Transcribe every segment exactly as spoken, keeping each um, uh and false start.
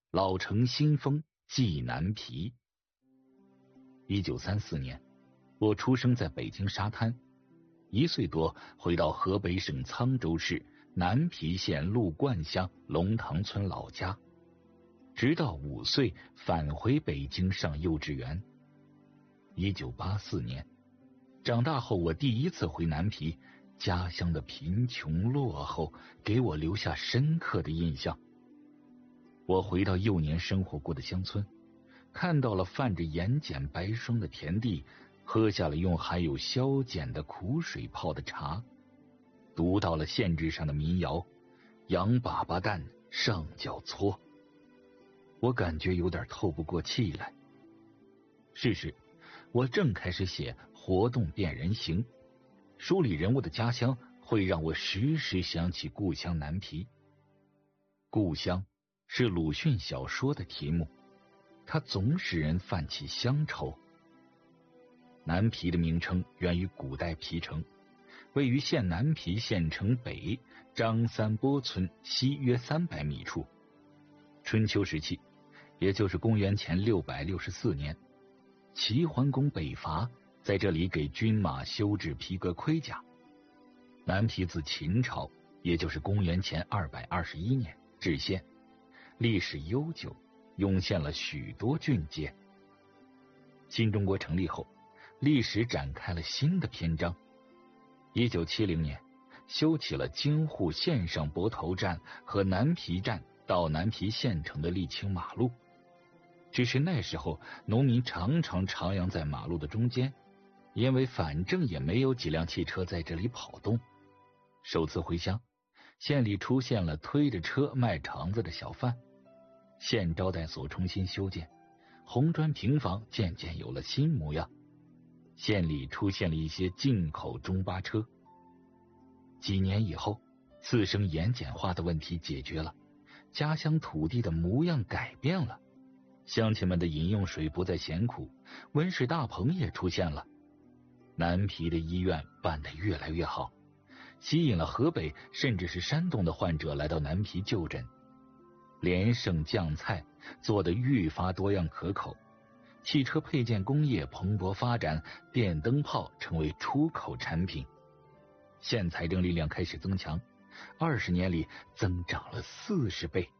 老城新风寄南皮。一九三四年，我出生在北京沙滩，一岁多回到河北省沧州市南皮县陆灌乡龙塘村老家，直到五岁返回北京上幼稚园。一九八四年，长大后我第一次回南皮，家乡的贫穷落后给我留下深刻的印象。我回到幼年生活过的乡村，看到了泛着盐碱白霜的田地，喝下了用含有硝碱的苦水泡的茶，读到了县志上的民谣，羊粑粑蛋上脚搓。我感觉有点透不过气来。是时，我正开始写活动变人形，书里人物的家乡会让我时时想起故乡南皮。故乡是鲁迅小说的题目，它总使人泛起乡愁。南皮的名称源于古代皮城，位于县南皮县城北张三坡村西约三百米处。春秋时期，也就是公元前六百六十四年，齐桓公北伐，在这里给军马修制皮革盔甲。南皮自秦朝，也就是公元前二百二十一年置县，历史悠久，涌现了许多俊杰。新中国成立后，历史展开了新的篇章。一九七零年，修起了京沪线上泊头站和南皮站到南皮县城的沥青马路。只是那时候农民常常徜徉在马路的中间，因为反正也没有几辆汽车在这里跑动。首次回乡，县里出现了推着车卖肠子的小贩，县招待所重新修建，红砖平房渐渐有了新模样，县里出现了一些进口中巴车。几年以后，次生盐碱化的问题解决了，家乡土地的模样改变了，乡亲们的饮用水不再咸苦，温室大棚也出现了。南皮的医院办得越来越好，吸引了河北甚至是山东的患者来到南皮就诊。连胜酱菜做得愈发多样可口，汽车配件工业蓬勃发展，电灯泡成为出口产品。县财政力量开始增强，二十年里增长了四十倍。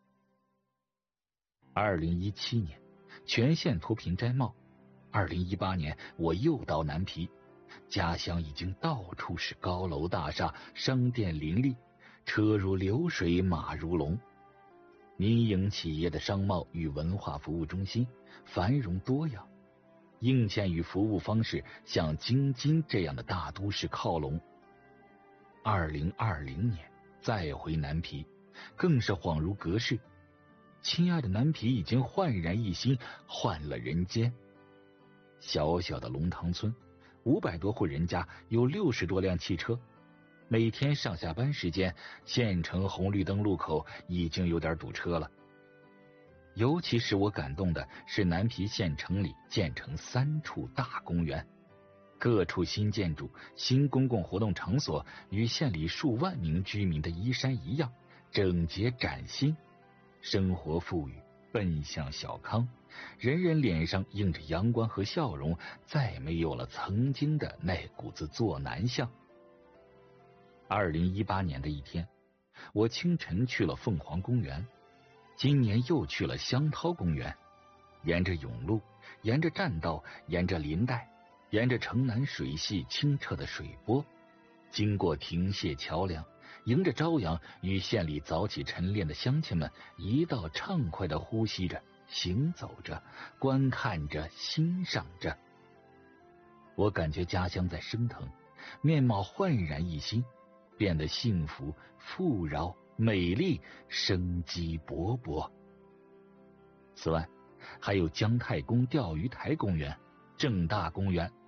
二零一七年，全县脱贫摘帽。二零一八年，我又到南皮，家乡已经到处是高楼大厦，商店林立，车如流水，马如龙。民营企业的商贸与文化服务中心繁荣多样，硬件与服务方式向京津这样的大都市靠拢。二零二零年再回南皮，更是恍如隔世。亲爱的南皮已经焕然一新，换了人间。小小的龙塘村，五百多户人家，有六十多辆汽车。每天上下班时间，县城红绿灯路口已经有点堵车了。尤其使我感动的是南皮县城里建成三处大公园，各处新建筑、新公共活动场所与县里数万名居民的衣衫一样，整洁崭新，生活富裕，奔向小康，人人脸上映着阳光和笑容，再没有了曾经的那股子作难相。二零一八年的一天，我清晨去了凤凰公园，今年又去了香涛公园。沿着甬路，沿着栈道，沿着林带，沿着城南水系清澈的水波，经过亭榭桥梁，迎着朝阳，与县里早起晨练的乡亲们一道畅快地呼吸着，行走着，观看着，欣赏着。我感觉家乡在升腾，面貌焕然一新，变得幸福、富饶、美丽，生机勃勃。此外，还有姜太公钓鱼台公园、正大公园